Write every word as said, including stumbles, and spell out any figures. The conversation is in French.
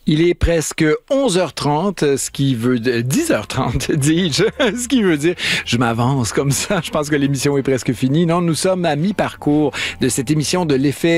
Il est presque onze heures trente, ce qui veut dire dix heures trente, dis-je, ce qui veut dire je m'avance comme ça. Je pense que l'émission est presque finie. Non, nous sommes à mi-parcours de cette émission de l'effet